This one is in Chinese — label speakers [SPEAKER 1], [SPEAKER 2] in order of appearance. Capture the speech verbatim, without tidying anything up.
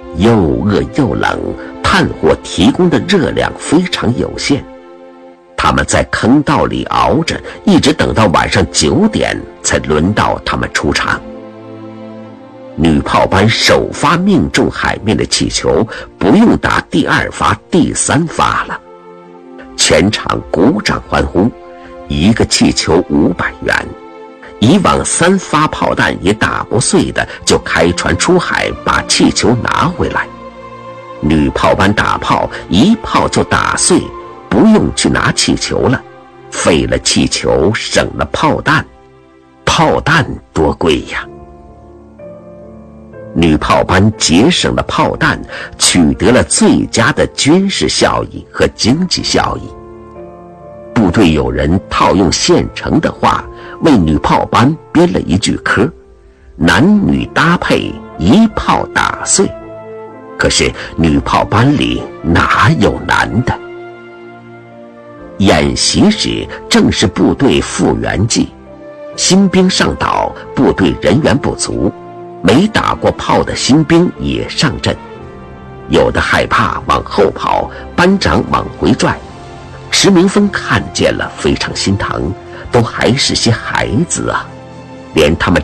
[SPEAKER 1] 又饿又冷，炭火提供的热量非常有限。他们在坑道里熬着，一直等到晚上九点才轮到他们出场。女炮班首发命中海面的气球，不用打第二发、第三发了。全场鼓掌欢呼，一个气球五百元。以往三发炮弹也打不碎的，就开船出海把气球拿回来。女炮班打炮，一炮就打碎，不用去拿气球了，废了气球，省了炮弹。炮弹多贵呀！女炮班节省了炮弹，取得了最佳的军事效益和经济效益。部队有人套用现成的话，为女炮班编了一句歌：男女搭配，一炮打碎。可是女炮班里哪有男的？演习时正是部队复员季，新兵上岛，部队人员不足，没打过炮的新兵也上阵，有的害怕往后跑，班长往回拽。石明峰看见了，非常心疼，都还是些孩子啊，连他们